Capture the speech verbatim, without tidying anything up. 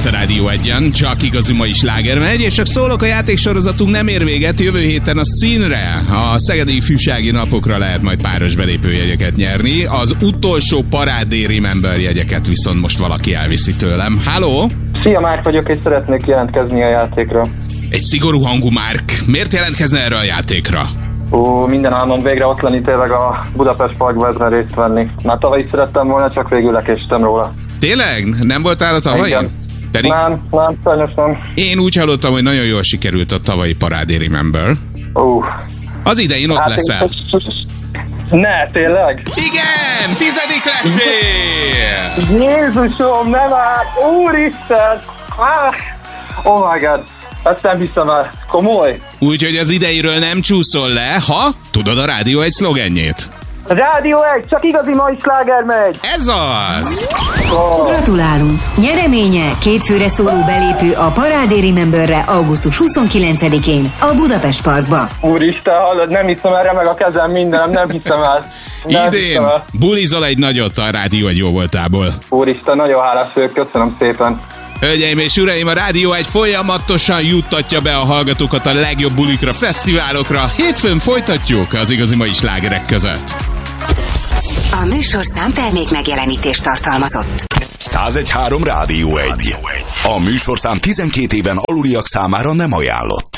itt a Rádió Egyen, csak igazi mai sláger megy, és csak szólok, a játéksorozatunk nem ér véget, jövő héten a színre, a szegedi ifjúsági napokra lehet majd páros belépőjegyeket nyerni, az utolsó Parádé Remember jegyeket viszont most valaki elviszi tőlem. Halló! Szia, Márk vagyok, és szeretnék jelentkezni a játékra. Egy szigorú hangú Márk, miért jelentkezne erre a játékra? Ó, minden álmom végre ott lenni, tényleg a Budapest Parkban ezen részt venni. Már tavaly is szerettem volna, csak végül lekéstem róla. Tényleg? Nem voltál a tavalyi? Pedig... Nem, nem, sajnos nem. Én úgy hallottam, hogy nagyon jól sikerült a tavalyi Parádé Remember. Ó. Az idején ott hát leszel. Ne, tényleg? Igen! Tizedik lettél! Jézusom, nem áll! Úristen! Ah! Oh my god! Ezt nem hiszem el. Komoly? Úgyhogy az ideiről nem csúszol le, ha tudod a Rádió egy szlogenjét. A Rádió egy, csak igazi mai sláger megy! Ez az! Oh. Gratulálunk! Nyereménye kétfőre szóló belépő a Parádé Rememberre augusztus huszonkilencedikén a Budapest Parkba. Úristen, hallod, nem hiszem erre meg a kezem mindenem, nem hiszem el. Nem Idén hiszem el. bulizol egy nagyot a Rádió egy jó voltából. Úristen, nagyon hálás vagyok, köszönöm szépen. Hölgyeim és uraim, a Rádió egy folyamatosan juttatja be a hallgatókat a legjobb bulikra, fesztiválokra. Hétfőn folytatjuk az igazi mai slágerek között. A műsorszám termék megjelenítést tartalmazott. száz egy három Rádió egy. A műsorszám tizenkét éven aluliak számára nem ajánlott.